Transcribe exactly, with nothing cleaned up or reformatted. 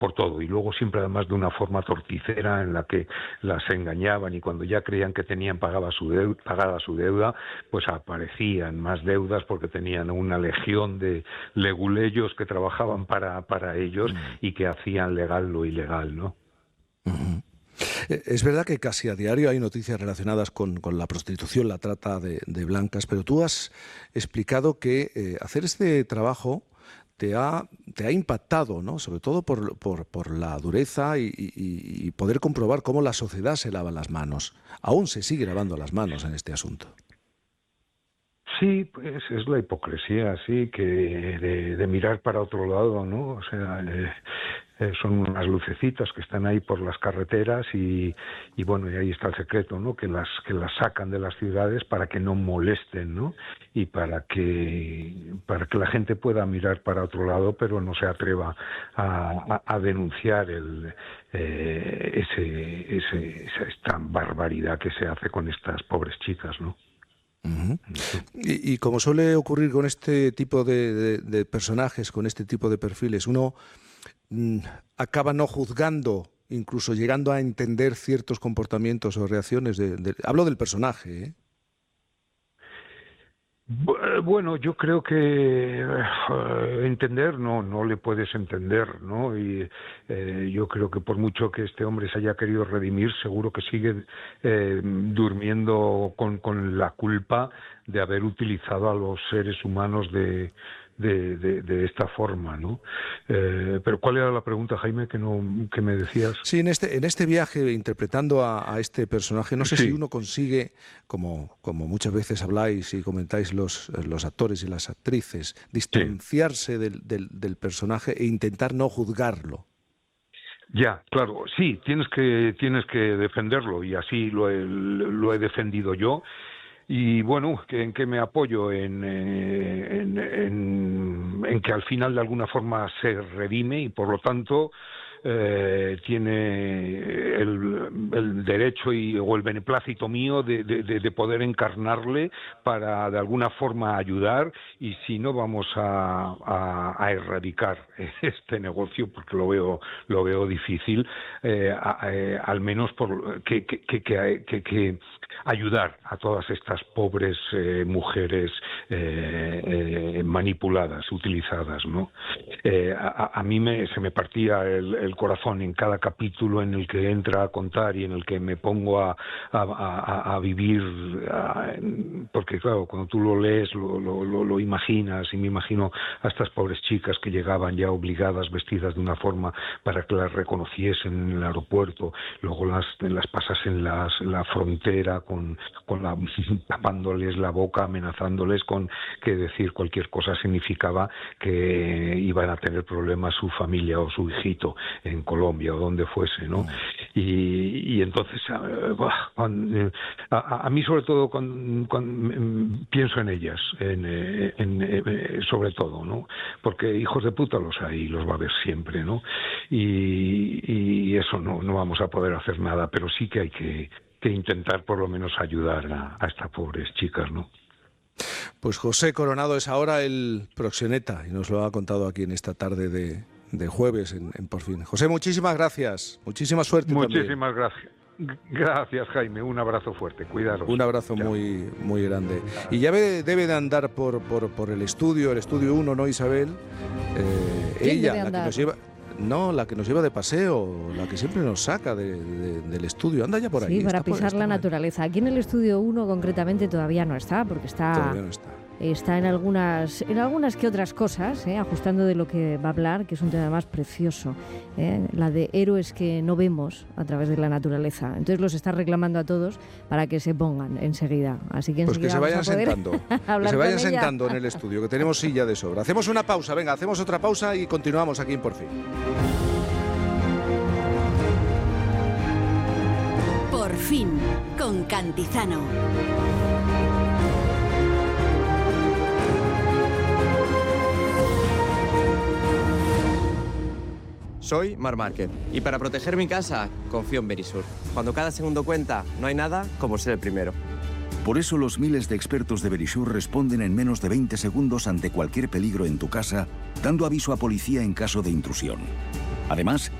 por todo, y luego siempre además de una forma torticera en la que las engañaban, y cuando ya creían que tenían pagada su deuda, pagada su deuda, pues aparecían más deudas porque tenían una legión de leguleyos que trabajaban para, para ellos y que hacían legal lo ilegal, ¿no? Uh-huh. Es verdad que casi a diario hay noticias relacionadas con, con la prostitución, la trata de, de blancas, pero tú has explicado que eh, hacer este trabajo te ha, te ha impactado, ¿no? Sobre todo por, por, por la dureza y, y, y poder comprobar cómo la sociedad se lava las manos. Aún se sigue lavando las manos en este asunto. Sí, pues es la hipocresía, sí, que de, de mirar para otro lado, ¿no? O sea, eh, eh, son unas lucecitas que están ahí por las carreteras y, y bueno, y ahí está el secreto, ¿no? Que las que las sacan de las ciudades para que no molesten, ¿no? Y para que para que la gente pueda mirar para otro lado, pero no se atreva a, a, a denunciar el eh, ese, ese esa, esta barbaridad que se hace con estas pobres chicas, ¿no? Uh-huh. Y, y como suele ocurrir con este tipo de, de, de personajes, con este tipo de perfiles, uno mm, acaba no juzgando, incluso llegando a entender ciertos comportamientos o reacciones. De, de, hablo del personaje, ¿eh? Bueno, yo creo que uh, entender no no le puedes entender, ¿no? Y eh, yo creo que por mucho que este hombre se haya querido redimir, seguro que sigue eh, durmiendo con, con la culpa de haber utilizado a los seres humanos de de, de, de esta forma, ¿no? Eh, pero ¿cuál era la pregunta, Jaime, que no que me decías? Sí, en este en este viaje interpretando a, a este personaje, no sé sí. si uno consigue, como como muchas veces habláis y comentáis los los actores y las actrices, distanciarse sí. del, del del personaje e intentar no juzgarlo. Ya, claro, sí, tienes que tienes que defenderlo y así lo he, lo he defendido yo. Y bueno, ¿en qué me apoyo? En, en, en, en que al final de alguna forma se redime y por lo tanto eh, tiene el, el derecho y, o el beneplácito mío de, de, de poder encarnarle para de alguna forma ayudar, y si no vamos a, a, a erradicar este negocio, porque lo veo lo veo difícil, eh, a, a, al menos por que, que, que, que, que ayudar a todas estas pobres eh, mujeres eh, eh, manipuladas, utilizadas, ¿no? Eh, a, a mí me, se me partía el, el corazón en cada capítulo en el que entra a contar y en el que me pongo a, a, a, a vivir, a, porque claro, cuando tú lo lees lo, lo, lo, lo imaginas, y me imagino a estas pobres chicas que llegaban ya obligadas, vestidas de una forma para que las reconociesen en el aeropuerto, luego las, las pasas en, las, en la frontera con, con la, tapándoles la boca, amenazándoles con que decir cualquier cosa significaba que iban a tener problemas su familia o su hijito en Colombia o donde fuese, ¿no? Y, y entonces a, a, a mí sobre todo cuando, cuando pienso en ellas, en, en, en, sobre todo, ¿no? Porque hijos de puta los hay y los va a haber siempre, ¿no? Y, y eso no, no vamos a poder hacer nada, pero sí que hay que, que intentar por lo menos ayudar a, a estas pobres chicas, ¿no? Pues José Coronado es ahora el proxeneta y nos lo ha contado aquí en esta tarde de, de jueves en, en Por Fin. José, muchísimas gracias, muchísima suerte. Muchísimas también. gracias. Gracias, Jaime, un abrazo fuerte, cuidaros. Un abrazo Chao. muy muy grande. Y ya debe, debe de andar por, por, por el estudio, el estudio uno, ¿no, Isabel? Eh, ella, la que nos lleva... No, la que nos lleva de paseo, la que siempre nos saca de, de, del estudio. Anda ya por ahí. Sí, para está pisar por, la está naturaleza. Aquí en el estudio uno concretamente todavía no está, porque está... Todavía no está. Está en algunas, en algunas que otras cosas, ¿eh? ajustando de lo que va a hablar, que es un tema más precioso, ¿eh? la de héroes que no vemos a través de la naturaleza. Entonces los está reclamando a todos para que se pongan enseguida. Así que pues que se vayan sentando, que se vayan sentando en el ella. estudio, que tenemos silla de sobra. Hacemos una pausa, venga, hacemos otra pausa y continuamos aquí en Por Fin. Por Fin, con Cantizano. Soy Marc Márquez y para proteger mi casa confío en Verisur. Cuando cada segundo cuenta, no hay nada como ser el primero. Por eso los miles de expertos de Verisur responden en menos de veinte segundos ante cualquier peligro en tu casa, dando aviso a policía en caso de intrusión. Además,